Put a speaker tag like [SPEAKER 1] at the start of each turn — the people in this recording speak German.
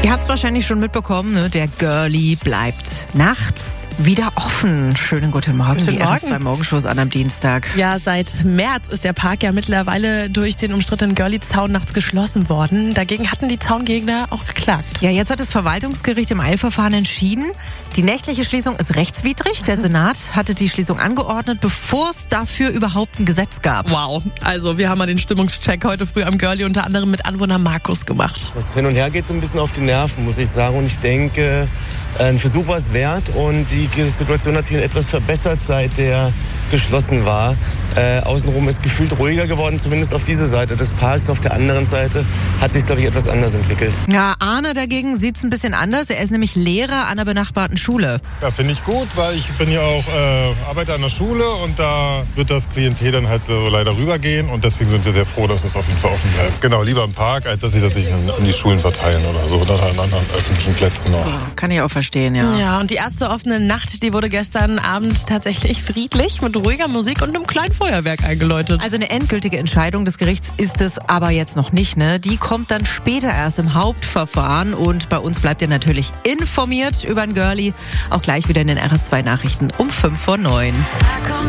[SPEAKER 1] Ihr habt es wahrscheinlich schon mitbekommen, ne? Der Girlie bleibt nachts wieder offen. Schönen guten Morgen.
[SPEAKER 2] Guten
[SPEAKER 1] Die
[SPEAKER 2] Morgen.
[SPEAKER 1] RS2 Morgenshows an am Dienstag.
[SPEAKER 2] Ja, seit März ist der Park ja mittlerweile durch den umstrittenen Girlie-Zaun nachts geschlossen worden. Dagegen hatten die Zaungegner auch geklagt.
[SPEAKER 1] Ja, jetzt hat das Verwaltungsgericht im Eilverfahren entschieden, die nächtliche Schließung ist rechtswidrig. Der Senat hatte die Schließung angeordnet, bevor es dafür überhaupt ein Gesetz gab.
[SPEAKER 2] Wow, also wir haben mal den Stimmungscheck heute früh am Girlie unter anderem mit Anwohner Markus gemacht.
[SPEAKER 3] Das Hin und Her geht so ein bisschen auf die Nerven, muss ich sagen. Und ich denke, ein Versuch war es wert. Und die Situation hat sich etwas verbessert, seit der geschlossen war. Außenrum ist gefühlt ruhiger geworden, zumindest auf dieser Seite des Parks. Auf der anderen Seite hat sich, glaube ich, etwas anders entwickelt.
[SPEAKER 1] Ja, Arne dagegen sieht es ein bisschen anders. Er ist nämlich Lehrer an einer benachbarten Schule.
[SPEAKER 4] Ja, finde ich gut, weil ich bin ja auch Arbeiter an der Schule und da wird das Klientel dann halt so leider rübergehen und deswegen sind wir sehr froh, dass das auf jeden Fall offen bleibt. Genau, lieber im Park, als dass sie das sich an die Schulen verteilen oder so oder an anderen öffentlichen Plätzen noch.
[SPEAKER 1] Kann ich auch verstehen, ja.
[SPEAKER 2] Ja, und die erste offene Nacht, die wurde gestern Abend tatsächlich friedlich mit ruhiger Musik und einem kleinen Feuerwerk eingeläutet.
[SPEAKER 1] Also eine endgültige Entscheidung des Gerichts ist es aber jetzt noch nicht, ne? Die kommt dann später erst im Hauptverfahren und bei uns bleibt ihr natürlich informiert über ein Girlie. Auch gleich wieder in den RS2 Nachrichten um 5:09.